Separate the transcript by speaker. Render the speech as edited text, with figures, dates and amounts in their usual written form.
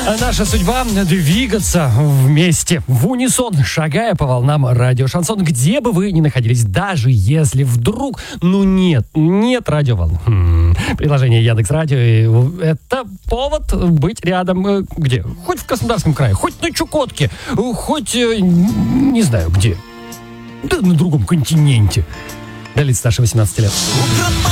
Speaker 1: А наша судьба — двигаться вместе, в унисон, шагая по волнам радио Шансон, где бы вы ни находились, даже если вдруг, нет радиоволн. Приложение Яндекс.Радио — это повод быть рядом. Где? Хоть в Краснодарском крае, хоть на Чукотке, хоть не знаю где. Да на другом континенте. Для лиц старше 18 лет.